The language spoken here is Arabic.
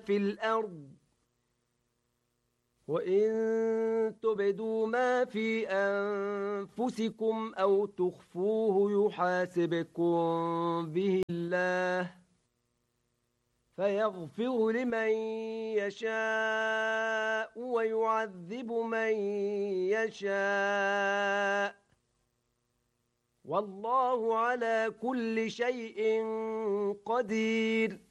في الأرض وإن تبدوا ما في أنفسكم أو تخفوه يحاسبكم به الله فيغفر لمن يشاء ويعذب من يشاء والله على كل شيء قدير